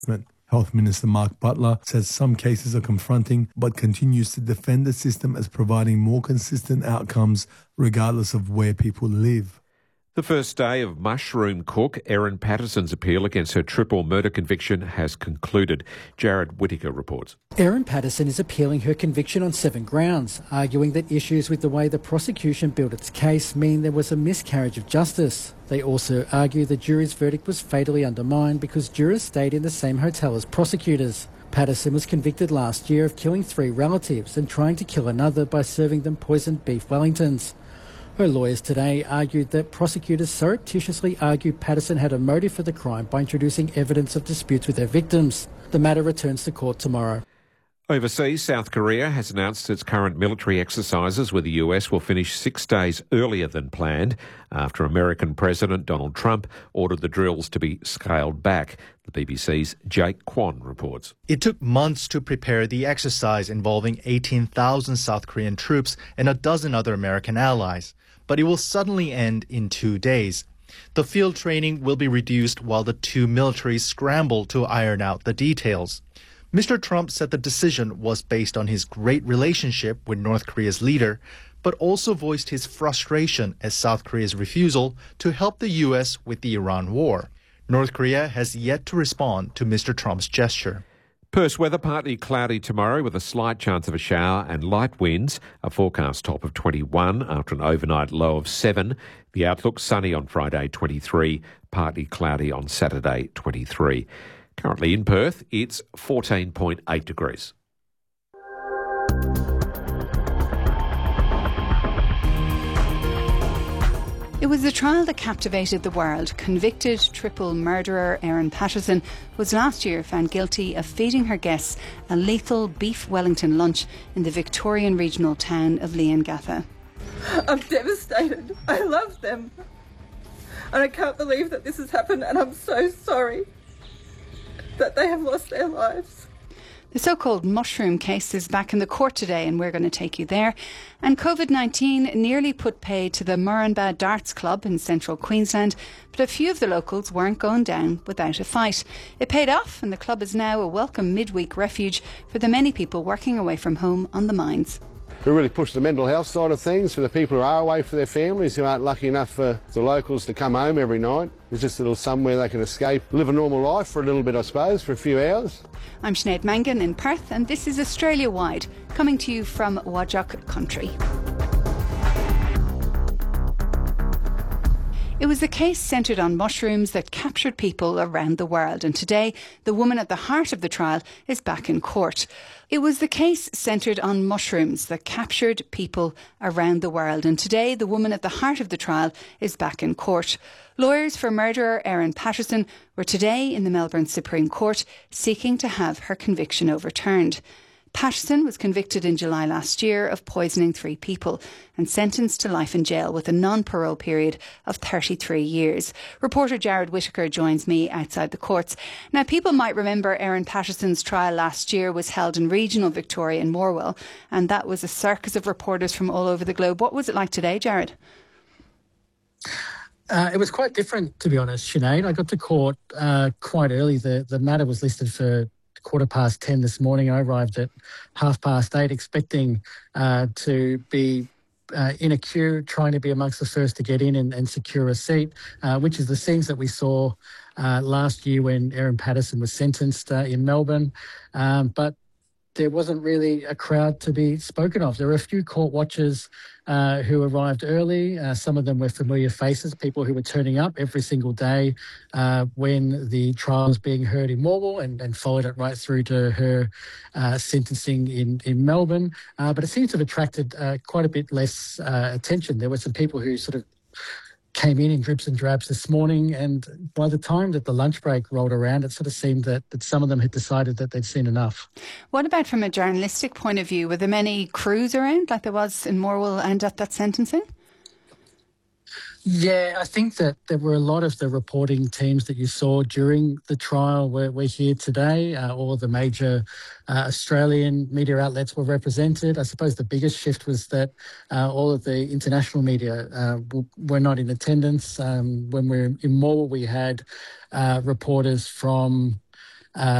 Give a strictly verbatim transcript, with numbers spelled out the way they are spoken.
Health Minister Mark Butler says some cases are confronting but continues to defend the system as providing more consistent outcomes regardless of where people live. The first day of mushroom cook Erin Patterson's appeal against her triple murder conviction has concluded. Jared Whittaker reports. Erin Patterson is appealing her conviction on seven grounds, arguing that issues with the way the prosecution built its case mean there was a miscarriage of justice. They also argue the jury's verdict was fatally undermined because jurors stayed in the same hotel as prosecutors. Patterson was convicted last year of killing three relatives and trying to kill another by serving them poisoned beef Wellingtons. Her lawyers today argued that prosecutors surreptitiously argued Patterson had a motive for the crime by introducing evidence of disputes with their victims. The matter returns to court tomorrow. Overseas, South Korea has announced its current military exercises with the U S will finish six days earlier than planned after American President Donald Trump ordered the drills to be scaled back. The B B C's Jake Kwan reports. It took months to prepare the exercise involving eighteen thousand South Korean troops and a dozen other American allies. But it will suddenly end in two days. The field training will be reduced while the two militaries scramble to iron out the details. Mister Trump said the decision was based on his great relationship with North Korea's leader, but also voiced his frustration at South Korea's refusal to help the U S with the Iran war. North Korea has yet to respond to Mister Trump's gesture. Perth weather partly cloudy tomorrow with a slight chance of a shower and light winds. A forecast top of twenty-one after an overnight low of seven. The outlook sunny on Friday twenty-three, partly cloudy on Saturday twenty-three. Currently in Perth, it's fourteen point eight degrees. It was the trial that captivated the world. Convicted triple murderer Erin Patterson was last year found guilty of feeding her guests a lethal beef Wellington lunch in the Victorian regional town of Leongatha. I'm devastated. I love them. And I can't believe that this has happened, and I'm so sorry that they have lost their lives. The so-called mushroom case is back in the court today, and we're going to take you there. And COVID nineteen nearly put pay to the Murrumba Darts Club in central Queensland, but a few of the locals weren't going down without a fight. It paid off, and the club is now a welcome midweek refuge for the many people working away from home on the mines. We really push the mental health side of things for the people who are away for their families, who aren't lucky enough for the locals to come home every night. It's just a little somewhere they can escape, live a normal life for a little bit, I suppose, for a few hours. I'm Sinead Mangan in Perth, and this is Australia-wide, coming to you from Whadjuk country. It was a case centred on mushrooms that captured people around the world, and today the woman at the heart of the trial is back in court. It was the case centred on mushrooms that captured people around the world, and today the woman at the heart of the trial is back in court. Lawyers for murderer Erin Patterson were today in the Melbourne Supreme Court seeking to have her conviction overturned. Patterson was convicted in July last year of poisoning three people and sentenced to life in jail with a non-parole period of thirty-three years. Reporter Jared Whittaker joins me outside the courts. Now, people might remember Erin Patterson's trial last year was held in regional Victoria in Morwell, and that was a circus of reporters from all over the globe. What was it like today, Jared? Uh, it was quite different, to be honest, Sinead. I got to court uh, quite early. The, the matter was listed for quarter past ten this morning. I arrived at half past eight, expecting uh, to be uh, in a queue, trying to be amongst the first to get in and, and secure a seat, uh, which is the scenes that we saw uh, last year when Erin Patterson was sentenced uh, in Melbourne. Um, but there wasn't really a crowd to be spoken of. There were a few court watchers uh, who arrived early. Uh, some of them were familiar faces, people who were turning up every single day uh, when the trial was being heard in Morwell, and, and followed it right through to her uh, sentencing in, in Melbourne. Uh, but it seems to have attracted uh, quite a bit less uh, attention. There were some people who sort of came in in drips and drabs this morning, and by the time that the lunch break rolled around, it sort of seemed that, that some of them had decided that they'd seen enough. What about from a journalistic point of view? Were there many crews around like there was in Morwell and at that sentencing? Yeah, I think that there were a lot of the reporting teams that you saw during the trial were, were here today. Uh, all of the major uh, Australian media outlets were represented. I suppose the biggest shift was that uh, all of the international media uh, w- were not in attendance. Um, when we were in Morwell, we had uh, reporters from Uh,